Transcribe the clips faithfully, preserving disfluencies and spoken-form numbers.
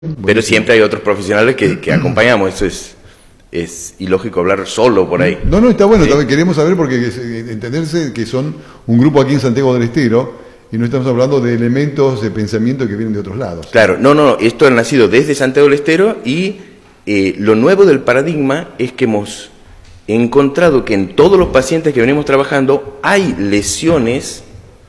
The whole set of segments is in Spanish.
Pero siempre hay otros profesionales que, que acompañamos, eso es, es ilógico hablar solo por ahí. No, no, está bueno, ¿Sí? también queremos saber porque entenderse que son un grupo aquí en Santiago del Estero y no estamos hablando de elementos de pensamiento que vienen de otros lados. Claro, no, no, esto ha nacido desde Santiago del Estero y eh, lo nuevo del paradigma es que hemos encontrado que en todos los pacientes que venimos trabajando hay lesiones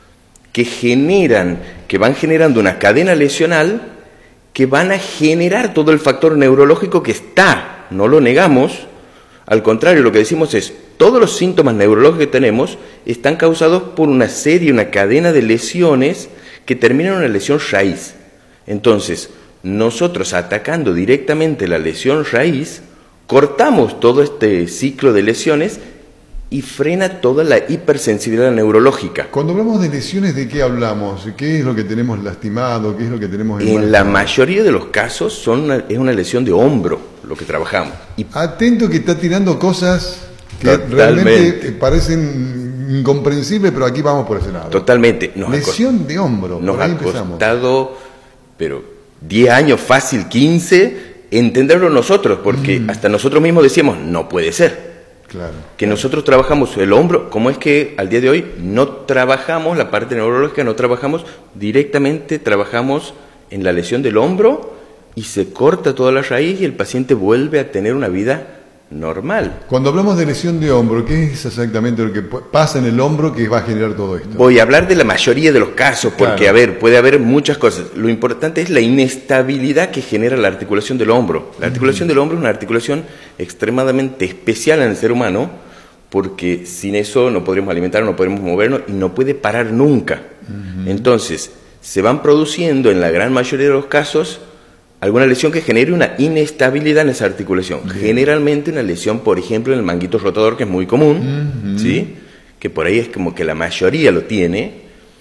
que generan, que van generando una cadena lesional que van a generar todo el factor neurológico que está, no lo negamos, al contrario, lo que decimos es, todos los síntomas neurológicos que tenemos están causados por una serie, una cadena de lesiones que terminan en una lesión raíz. Entonces, nosotros atacando directamente la lesión raíz, cortamos todo este ciclo de lesiones y frena toda la hipersensibilidad neurológica. Cuando hablamos de lesiones, ¿de qué hablamos? ¿Qué es lo que tenemos lastimado? ¿Qué es lo que tenemos en En mal la estado? mayoría de los casos son una, es una lesión de hombro lo que trabajamos. Y Atento que está tirando cosas que Totalmente. realmente parecen incomprensibles, pero aquí vamos por ese lado. totalmente. Nos ha Lesión de hombro, Nos por ahí ha empezamos. costado, pero diez años, fácil, quince, entenderlo nosotros, porque Mm. hasta nosotros mismos decíamos, no puede ser. Claro. Que nosotros trabajamos el hombro, como es que al día de hoy no trabajamos la parte neurológica, no trabajamos directamente, trabajamos en la lesión del hombro y se corta toda la raíz y el paciente vuelve a tener una vida normal. Cuando hablamos de lesión de hombro, ¿qué es exactamente lo que pu- pasa en el hombro que va a generar todo esto? Voy a hablar de la mayoría de los casos, porque, Claro. a ver, puede haber muchas cosas. Lo importante es la inestabilidad que genera la articulación del hombro. La articulación del hombro es una articulación extremadamente especial en el ser humano, porque sin eso no podremos alimentar, no podremos movernos y no puede parar nunca. Entonces, se van produciendo en la gran mayoría de los casos alguna lesión que genere una inestabilidad en esa articulación. Bien. Generalmente una lesión, por ejemplo, en el manguito rotador, que es muy común, Ujú. ¿sí? Que por ahí es como que la mayoría lo tiene,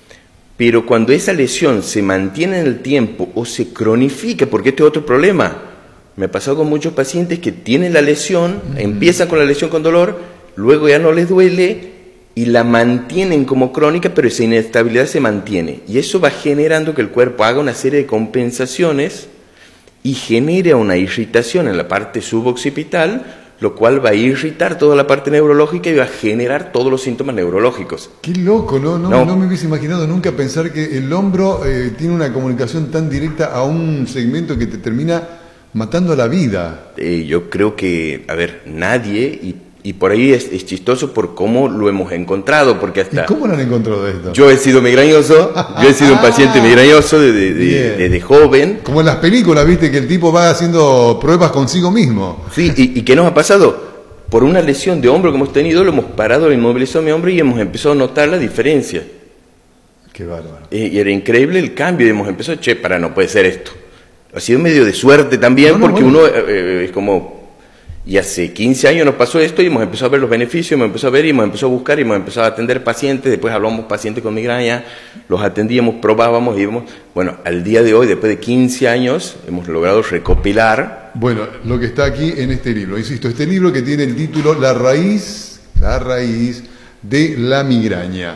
pero cuando esa lesión se mantiene en el tiempo o se cronifica, porque este es otro problema, me ha pasado con muchos pacientes que tienen la lesión, Ujú. empiezan con la lesión con dolor, luego ya no les duele y la mantienen como crónica, pero esa inestabilidad se mantiene. Y eso va generando que el cuerpo haga una serie de compensaciones y genera una irritación en la parte suboccipital, lo cual va a irritar toda la parte neurológica y va a generar todos los síntomas neurológicos. Qué loco, ¿no? No, No. no me hubiese imaginado nunca pensar que el hombro eh, tiene una comunicación tan directa a un segmento que te termina matando la vida. Eh, yo creo que, a ver, nadie, y, y por ahí es, es chistoso por cómo lo hemos encontrado, porque ¿Y hasta cómo lo han encontrado esto? yo he sido migrañoso, yo he sido un paciente migrañoso desde de, Bien. de, de joven. Como en las películas, viste, que el tipo va haciendo pruebas consigo mismo. Sí, y, ¿y qué nos ha pasado? Por una lesión de hombro que hemos tenido, lo hemos parado, lo inmovilizado mi hombro y hemos empezado a notar la diferencia. Qué bárbaro. Eh, y era increíble el cambio, y hemos empezado, che, para, no puede ser esto. Ha sido medio de suerte también, No, no, porque bueno. uno eh, eh, es como... Y hace quince años nos pasó esto y hemos empezado a ver los beneficios, hemos empezado a ver y hemos empezado a buscar y hemos empezado a atender pacientes, después hablamos pacientes con migraña, los atendíamos, probábamos y vimos, bueno, al día de hoy, después de quince años, hemos logrado recopilar. Bueno, lo que está aquí en este libro, insisto, este libro que tiene el título La raíz, la raíz de la migraña.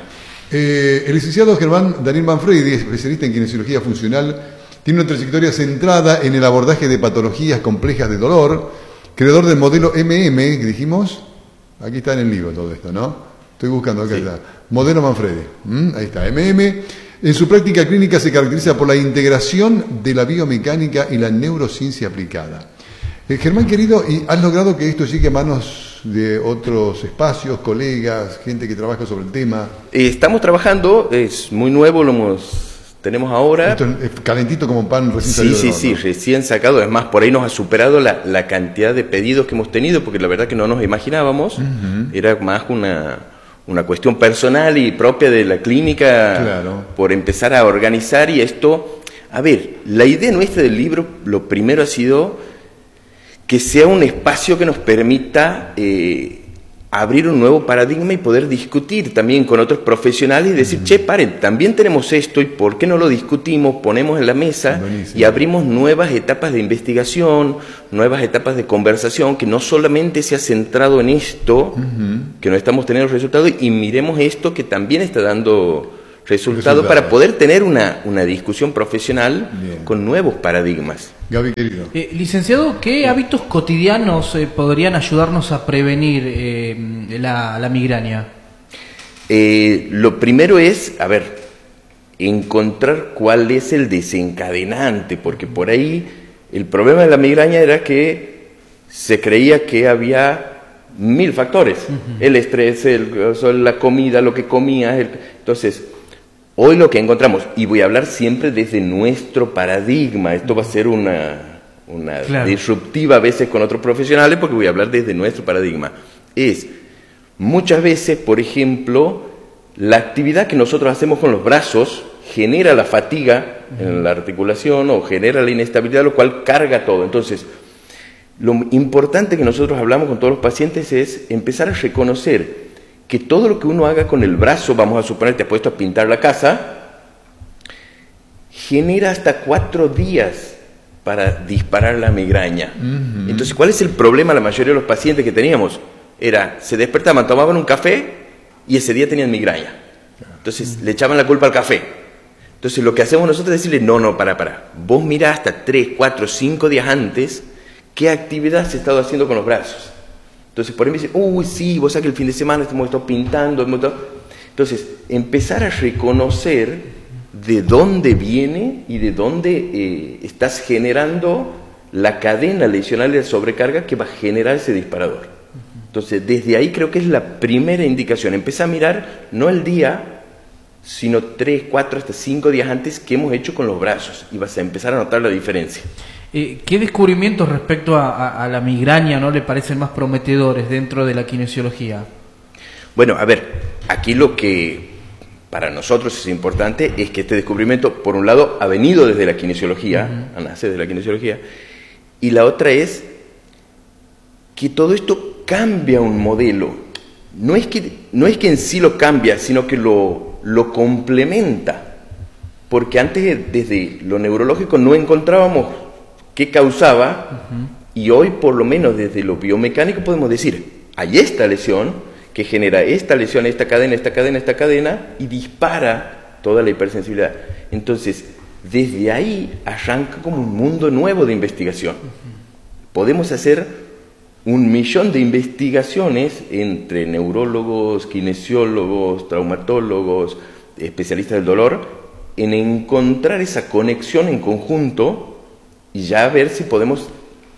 Eh, el licenciado Germán Daniel Manfredi, especialista en kinesiología funcional, tiene una trayectoria centrada en el abordaje de patologías complejas de dolor, creador del modelo M M, que dijimos, aquí está en el libro todo esto, ¿no? Estoy buscando, acá Sí. está. Modelo Manfredi, ¿Mm? Ahí está, M M. En su práctica clínica se caracteriza por la integración de la biomecánica y la neurociencia aplicada. Eh, Germán, querido, ¿y has logrado que esto llegue a manos de otros espacios, colegas, gente que trabaja sobre el tema? Eh, estamos trabajando, es muy nuevo, lo hemos, tenemos ahora. Esto es calentito como pan recién Sí, salido sí, del sí, horno. recién sacado. Es más, por ahí nos ha superado la, la cantidad de pedidos que hemos tenido, porque la verdad que no nos imaginábamos. Ujú. Era más una, una cuestión personal y propia de la clínica, Claro. por empezar a organizar y esto. A ver, la idea nuestra del libro, lo primero ha sido que sea un espacio que nos permita eh, abrir un nuevo paradigma y poder discutir también con otros profesionales y decir, che, paren, también tenemos esto y ¿por qué no lo discutimos? Ponemos en la mesa Buenísimo. y abrimos nuevas etapas de investigación, nuevas etapas de conversación, que no solamente se ha centrado en esto, Ujú. que no estamos teniendo resultados, y miremos esto que también está dando resultado Resultados. para poder tener una, una discusión profesional Bien. con nuevos paradigmas. Gaby, querido. Eh, licenciado, ¿qué hábitos cotidianos eh, podrían ayudarnos a prevenir eh, la, la migraña? Eh, lo primero es, a ver, encontrar cuál es el desencadenante, porque por ahí el problema de la migraña era que se creía que había mil factores, uh-huh. el estrés, el, la comida, lo que comías, el, entonces, hoy lo que encontramos, y voy a hablar siempre desde nuestro paradigma, esto va a ser una, una claro. disruptiva a veces con otros profesionales, porque voy a hablar desde nuestro paradigma, es muchas veces, por ejemplo, la actividad que nosotros hacemos con los brazos genera la fatiga uh-huh. en la articulación o genera la inestabilidad, lo cual carga todo. Entonces, lo importante que nosotros hablamos con todos los pacientes es empezar a reconocer que todo lo que uno haga con el brazo, vamos a suponer, te has puesto a pintar la casa, genera hasta cuatro días para disparar la migraña. Uh-huh. Entonces, ¿cuál es el problema? La mayoría de los pacientes que teníamos era, se despertaban, tomaban un café y ese día tenían migraña. Entonces, uh-huh. le echaban la culpa al café. Entonces, lo que hacemos nosotros es decirle, no, no, para, para. Vos mirá hasta tres, cuatro, cinco días antes qué actividad se ha estado haciendo con los brazos. Entonces, por ahí me dicen, uy, sí, vos sabés que el fin de semana hemos estado pintando. Hemos estado... Entonces, empezar a reconocer de dónde viene y de dónde eh, estás generando la cadena lesional de sobrecarga que va a generar ese disparador. Entonces, desde ahí creo que es la primera indicación. Empezar a mirar, no el día, sino tres, cuatro, hasta cinco días antes que hemos hecho con los brazos. Y vas a empezar a notar la diferencia. Eh, ¿Qué descubrimientos respecto a, a, a la migraña no le parecen más prometedores dentro de la kinesiología? Bueno, a ver, aquí lo que para nosotros es importante es que este descubrimiento, por un lado, ha venido desde la kinesiología, uh-huh. nace desde la kinesiología, y la otra es que todo esto cambia un modelo. No es que, no es que en sí lo cambia, sino que lo, lo complementa. Porque antes, desde lo neurológico, no encontrábamos qué causaba, uh-huh. y hoy, por lo menos desde lo biomecánico, podemos decir, hay esta lesión que genera esta lesión, esta cadena, esta cadena, esta cadena, y dispara toda la hipersensibilidad. Entonces, desde ahí arranca como un mundo nuevo de investigación. Uh-huh. Podemos hacer un millón de investigaciones entre neurólogos, kinesiólogos, traumatólogos, especialistas del dolor, en encontrar esa conexión en conjunto y ya ver si podemos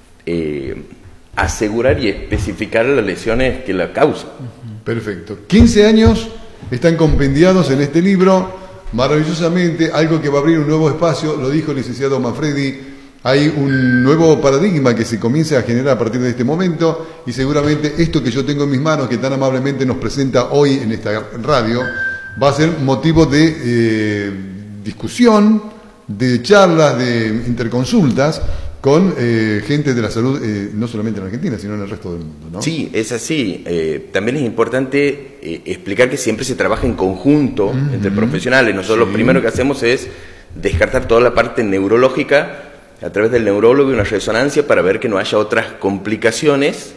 eh, asegurar y especificar las lesiones que la causan. Perfecto. quince años están compendiados en este libro, maravillosamente, algo que va a abrir un nuevo espacio, lo dijo el licenciado Manfredi, hay un nuevo paradigma que se comienza a generar a partir de este momento y seguramente esto que yo tengo en mis manos, que tan amablemente nos presenta hoy en esta radio, va a ser motivo de eh, discusión, de charlas, de interconsultas con eh, gente de la salud, eh, no solamente en Argentina, sino en el resto del mundo, ¿no? Sí, es así. Eh, también es importante eh, explicar que siempre se trabaja en conjunto uh-huh. entre profesionales. Nosotros sí. lo primero que hacemos es descartar toda la parte neurológica a través del neurólogo y una resonancia para ver que no haya otras complicaciones,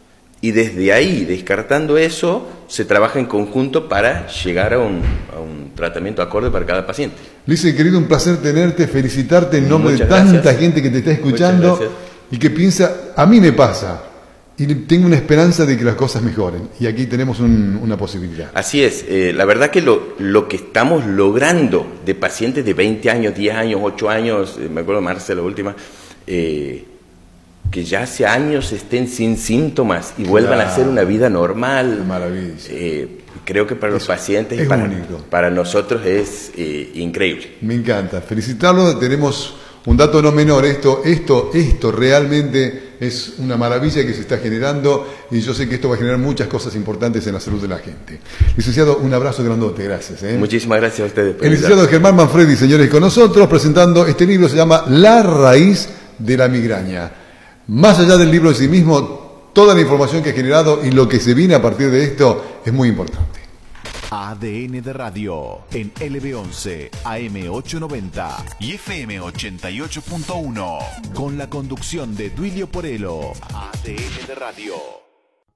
y desde ahí, descartando eso, se trabaja en conjunto para llegar a un, a un tratamiento acorde para cada paciente. Lice, querido, un placer tenerte, felicitarte en nombre Muchas de tanta gracias. gente que te está escuchando y que piensa, a mí me pasa, y tengo una esperanza de que las cosas mejoren, y aquí tenemos un, una posibilidad. Así es, eh, la verdad que lo, lo que estamos logrando de pacientes de veinte años, diez años, ocho años, eh, me acuerdo de Marcela, la última, eh, que ya hace años estén sin síntomas y vuelvan claro. a hacer una vida normal. Maravilla. Eh, creo que para los Eso pacientes y es para, único. para nosotros es eh, increíble. Me encanta. Felicitarlo. Tenemos un dato no menor. Esto, esto, esto realmente es una maravilla que se está generando y yo sé que esto va a generar muchas cosas importantes en la salud de la gente. Licenciado, un abrazo grandote. Gracias. ¿eh? Muchísimas gracias a ustedes. El licenciado Germán Manfredi, señores, con nosotros presentando este libro, se llama La raíz de la migraña. Más allá del libro en sí mismo, toda la información que ha generado y lo que se viene a partir de esto es muy importante. A D N de Radio en L B once, A M ochocientos noventa y F M ochenta y ocho punto uno. Con la conducción de Duilio Porello. A D N de Radio.